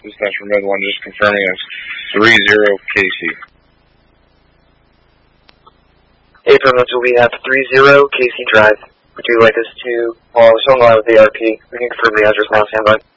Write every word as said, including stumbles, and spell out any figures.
Dispatch from Red One, just confirming it's three zero Casey. April Mitchell, we have three zero Casey Drive. Would you like us to, well, we're still in line with the A R P. We can confirm the address now, stand by.